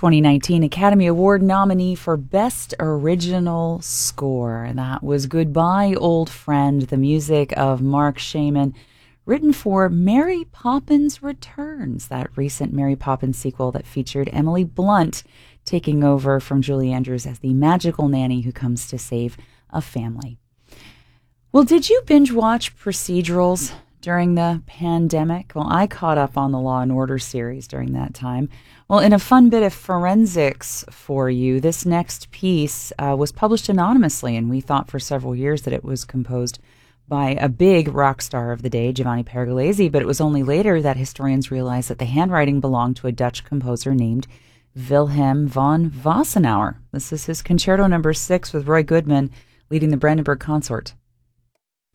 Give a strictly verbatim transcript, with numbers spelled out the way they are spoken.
twenty nineteen Academy Award nominee for Best Original Score. And that was Goodbye Old Friend, the music of Mark Shaman, written for Mary Poppins Returns, that recent Mary Poppins sequel that featured Emily Blunt taking over from Julie Andrews as the magical nanny who comes to save a family. Well, did you binge watch procedurals during the pandemic? Well, I caught up on the Law and Order series during that time. Well, in a fun bit of forensics for you, this next piece uh, was published anonymously, and we thought for several years that it was composed by a big rock star of the day, Giovanni Pergolesi, but it was only later that historians realized that the handwriting belonged to a Dutch composer named Wilhelm von Wassenaar. This is his Concerto Number Six with Roy Goodman leading the Brandenburg Consort.